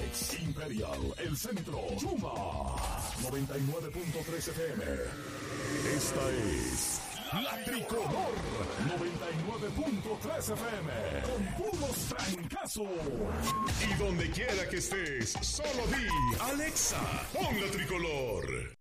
Phoenix, Imperial, El Centro, Yuma, 99.3 FM. Esta es La Tricolor, 99.3 FM, con puros trancazos. Y donde quiera que estés, solo di Alexa, pon La Tricolor.